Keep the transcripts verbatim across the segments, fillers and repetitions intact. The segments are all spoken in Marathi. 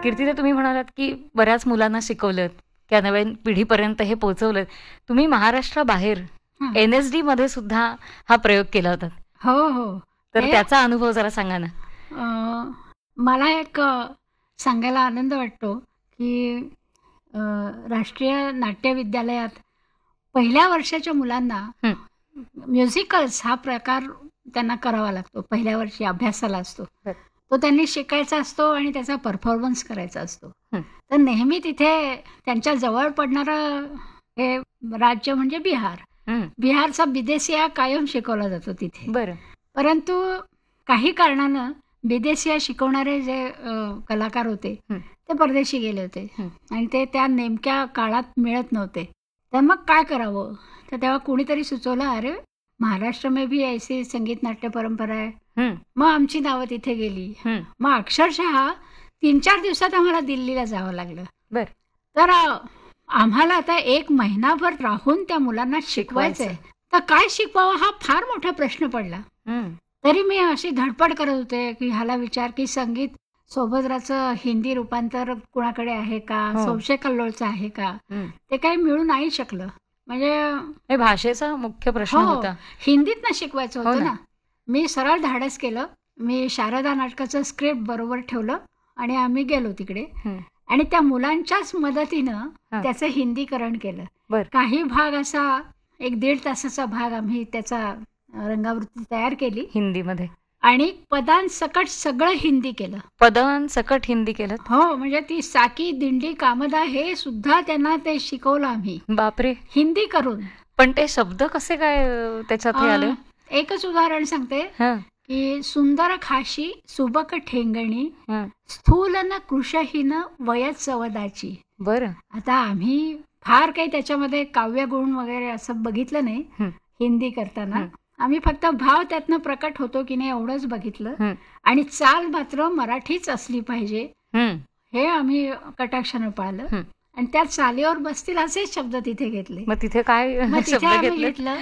कीर्ती, ते तुम्ही म्हणालात की बऱ्याच मुलांना शिकवलत, त्या नवीन पिढीपर्यंत हे पोहोचवलं. तुम्ही महाराष्ट्राबाहेर हं. एन एस डी मध्ये सुद्धा हा प्रयोग केला होता. हो हो तर ते त्याचा अनुभव जरा सांगा ना. अ, मला एक अ, सांगायला आनंद वाटतो की अ, राष्ट्रीय नाट्य विद्यालयात पहिल्या वर्षाच्या मुलांना हं. म्युझिकल्स हा प्रकार त्यांना करावा लागतो. पहिल्या वर्षी अभ्यासाला असतो. बरं. तो त्यांनी शिकायचा असतो आणि त्याचा परफॉर्मन्स करायचा असतो. हं. तर नेहमी तिथे त्यांच्या जवळ पडणारं हे राज्य म्हणजे बिहार. हं. बिहारचा बिदेसिया कायम शिकवला जातो तिथे. बरं. परंतु काही कारणानं बिदेसिया शिकवणारे जे अ, कलाकार होते हं. ते परदेशी गेले होते हं. आणि ते त्या नेमक्या काळात मिळत नव्हते. तर मग काय करावं? तर तेव्हा कोणीतरी सुचवलं, अरे महाराष्ट्र में भी ऐसी संगीत नाट्य परंपरा आहे. हं. मग आमची नावं तिथे गेली. हं. मग अक्षरशः तीन चार दिवसात आम्हाला दिल्लीला जावं लागलं. बरं. तर अ, आम्हाला आता एक महिनाभर राहून त्या मुलांना शिकवायचं आहे. तर काय शिकवावं हा फार मोठा प्रश्न पडला. हं. तरी मी अशी धडपड करत होते की ह्याला विचार की संगीत सोबद्राचं हिंदी रूपांतर कुणाकडे आहे का, हो. सौशे कल्लोळचं आहे का, हं. ते काही मिळू नाही शकलं. म्हणजे हे भाषेचा मुख्य प्रश्न हो होता. हिंदीतनं शिकवायचं हो होतं ना. ना. मी सरळ धाडस केलं. मी शारदा नाटकाचं स्क्रिप्ट बरोबर ठेवलं आणि आम्ही गेलो तिकडे हं. आणि त्या मुलांच्याच मदतीनं हां. त्याचं हिंदीकरण केलं. बरं. काही भाग असा एक दीड तासाचा भाग आम्ही त्याचा अ, रंगावृत्ती तयार केली हिंदीमध्ये. आणि पदांसकट सगळं हिंदी केलं. पदांसकट हिंदी केलं. हो म्हणजे ती साकी, दिंडी, कामदा हे सुद्धा त्यांना ते शिकवलं आम्ही बापरे. हिंदी करून. पण ते शब्द कसे काय अ, त्याच्यात हे आले? अ, एकच उदाहरण सांगते हं. की सुंदर खाशी सुबक ठेंगणी हं. स्थूल न कृशहीन वयच चवदाची. बरं. आता आम्ही फार काही त्याच्यामध्ये काव्यगुण वगैरे असं बघितलं नाही हं. हिंदी करताना. हं. आम्ही फक्त भाव त्यातनं प्रकट होतो की नाही एवढंच बघितलं हं. आणि चाल मात्र मराठीच असली पाहिजे हं. हे आम्ही कटाक्षानं पाळलं हं. आणि त्या चालीवर बसतील असेच शब्द तिथे घेतले. मग तिथे काय मग तिथे शब्द आम्ही घेतले? घेतलं,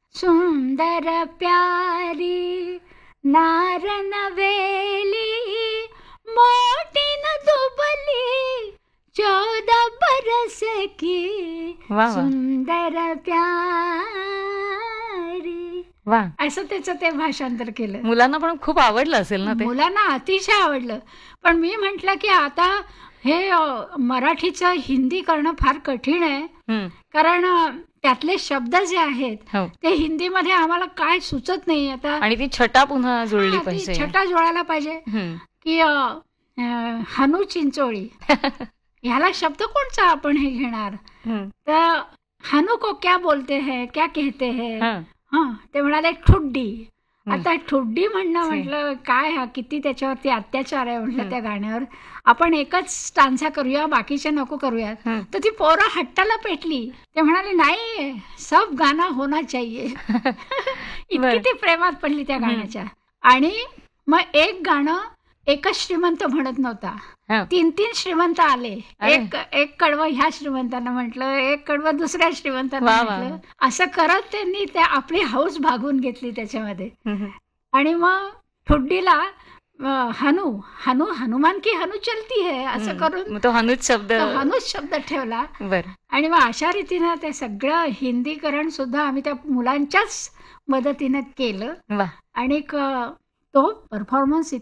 सुंदर प्यारी नार नवेली मोठी न दुबली चौदा बरस की वा वा. सुंदर प्यारी वा. असं त्याचं ते भाषांतर केलं. मुलांना पण खूप आवडलं असेल ना ते. मुलांना अतिशय आवडलं. पण मी म्हटलं की आता हे अ, मराठीचं हिंदी करणं फार कठीण आहे. हं. कारण अ, त्यातले शब्द जे आहेत हो. ते हिंदीमध्ये आम्हाला काय सुचत नाही. आता आणि ती छटा पुन्हा जुळली हां, ती पाहिजे. छटा जुळायला पाहिजे हं. की अ, अ, हनू चिंचोळी ह्याला शब्द कोणचा आपण हे घेणार. हं. तर हनू को क्या बोलते हैं, क्या कहते हैं. हं. हां, ते म्हणाले ठुड्डी. हं. आता ठुड्डी म्हणणं छे. म्हटलं काय हा किती त्याच्यावरती अत्याचार आहे म्हटलं हं. त्या गाण्यावर. आपण एकच स्टान्झा करूया बाकीचे नको करूयात. हं. तर ती पोरं हट्टाला पेटली. ते म्हणाले नाही सब गाना होना चाहिए. इतकी बरं. ती प्रेमात पडली त्या हं. गाण्याच्या. आणि मग एक गाणं एकच श्रीमंत म्हणत नव्हता. हं. तीन तीन श्रीमंत आले. अरे. एक एक कडवं ह्या श्रीमंतांना म्हटलं, एक कडवं दुसऱ्या श्रीमंतांना वा वा. म्हटलं. असं करत त्यांनी त्या आपली हौस भागवून घेतली त्याच्यामध्ये. हं, हं. आणि मग ठुड्डीला अ, हनू हनू हनुमान की हनू चलती है असं हं. करून मग तो हनूच शब्द. तो हनूच शब्द ठेवला. बरं. आणि मग अशा रीतीनं ते सगळं हिंदीकरण सुद्धा आम्ही त्या मुलांच्याच मदतीनं केलं वा. आणि क- तो परफॉर्मन्स